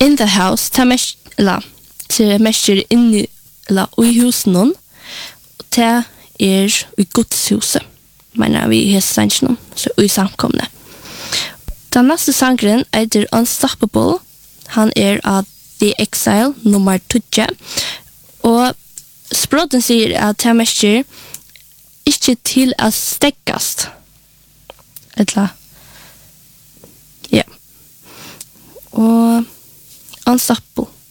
In the house, til mestjer inni, eller i husen noen, og til i godshuset, mener vi i hessangen, så i samkomne. Den neste sangren er Unstoppable, han av The Exile, nummer 2, og språten sier at til mestjer ikke til å stekkast, eller ja. Og Unstoppable.